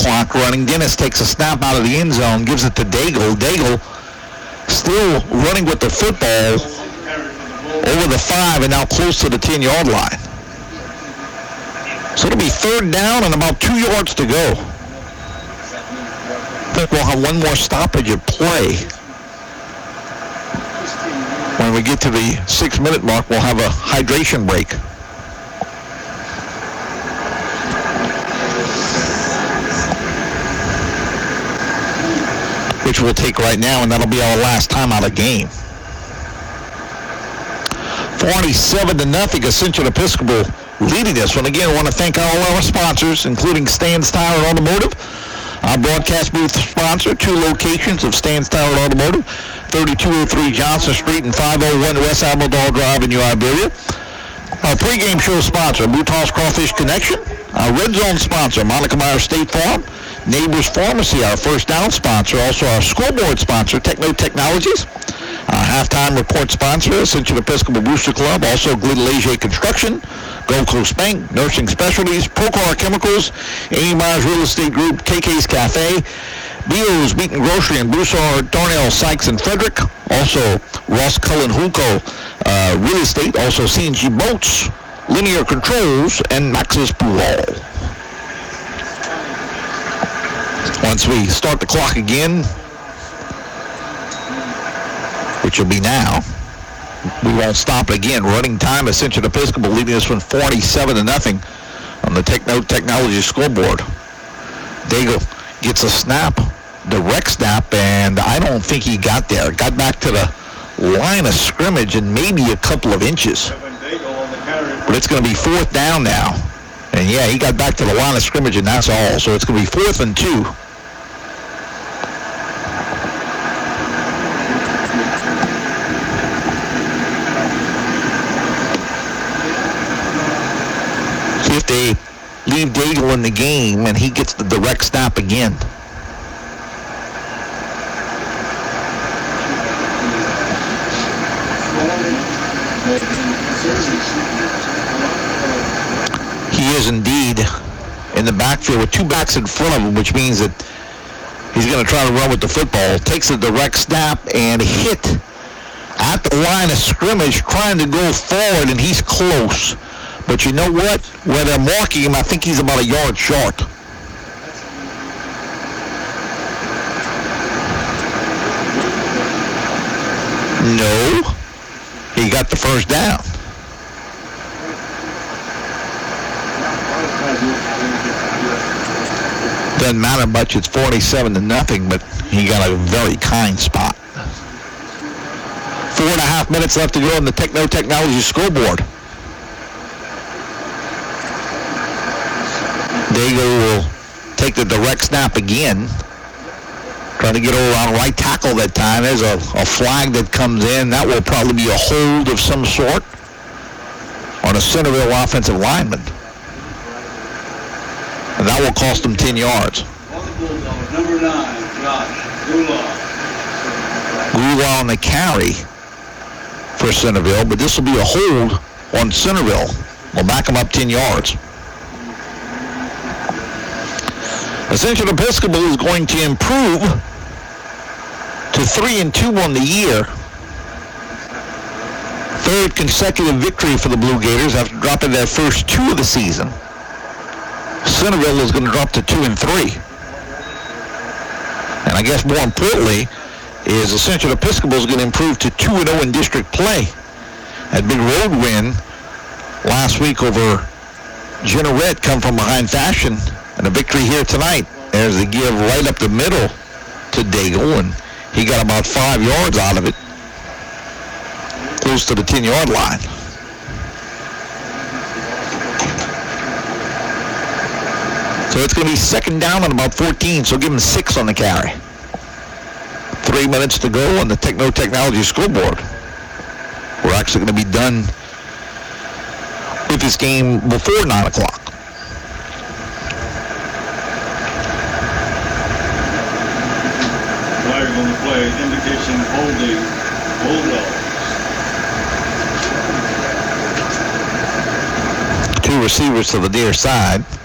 clock running. Dennis takes a snap out of the end zone, gives it to Daigle. Daigle still running with the football over the 5 and now close to the 10-yard line. So it'll be third down and about 2 yards to go. I think we'll have one more stoppage at play. When we get to the 6-minute mark, we'll have a hydration break. Which we'll take right now, and that'll be our last time out of game. 47-0, Ascension Episcopal leading this one. Again, I want to thank all our sponsors, including Stan's Tire Automotive, our broadcast booth sponsor, 2 locations of Stan's Tire Automotive, 3203 Johnson Street and 501 West Amador Drive in New Iberia. Our pregame show sponsor, Mouton's Crawfish Connection. Our Red Zone sponsor, Monica Meyer State Farm. Neighbors Pharmacy, our first down sponsor. Also our scoreboard sponsor, Techno Technologies. Our halftime report sponsor, Ascension Episcopal Booster Club. Also Glidden Leger Construction, Gold Coast Bank, Nursing Specialties, Procar Chemicals, Amy Myers Real Estate Group, KK's Cafe, Beals Meat and Grocery, and Broussard, Darnell, Sykes, and Frederick. Also Ross Cullen Hulko Real Estate. Also C&G Boats, Linear Controls, and Maxis Pool. Once we start the clock again, which will be now, we won't stop again. Running time, Ascension Episcopal leading this one 47-0 on the Techno Technology scoreboard. Daigle gets a snap, direct snap, and I don't think he got there. Got back to the line of scrimmage and maybe a couple of inches. But it's going to be fourth down now. And yeah, he got back to the line of scrimmage and that's all. So it's going to be 4th and 2. See if they leave Daigle in the game and he gets the direct snap again. He is indeed in the backfield with 2 backs in front of him, which means that he's going to try to run with the football. Takes a direct snap and hit at the line of scrimmage trying to go forward, and he's close. But you know what? Where they're marking him, I think he's about a yard short. No. He got the first down. Doesn't matter much. It's 47-0, but he got a very kind spot. 4.5 minutes left to go on the Techno Technology scoreboard. Daigle will take the direct snap again. Trying to get over on right tackle that time. There's a flag that comes in. That will probably be a hold of some sort on a Centerville offensive lineman. And that will cost them 10 yards. Number 9, Josh Gula on the carry for Centerville, but this will be a hold on Centerville. We'll back them up 10 yards. Ascension Episcopal is going to improve to 3-2 on the year. 3rd consecutive victory for the Blue Gators after dropping their first 2 of the season. Centerville is going to drop to 2-3. And I guess more importantly is Ascension Episcopal is going to improve to 2-0 in district play. That big road win last week over Jeanerette come from behind fashion. And a victory here tonight. There's the give right up the middle to Daigle, and he got about 5 yards out of it, close to the 10-yard line. So it's going to be 2nd down and about 14, so give him 6 on the carry. 3 minutes to go on the Techno Technology scoreboard. We're actually going to be done with this game before 9 o'clock. Flag on the play, indication holding Bulldogs. 2 receivers to the near side.